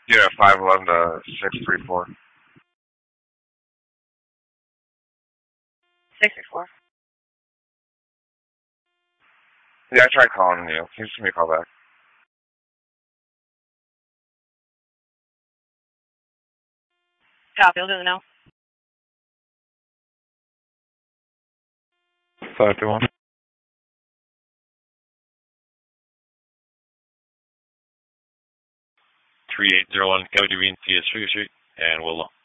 Yeah, 511 to 634. 634. Yeah, I tried calling you. Can you just give me a call back? Copy, I'll do it now. 521. 3801 Cody Bean, T.S. Sugar Street, and we'll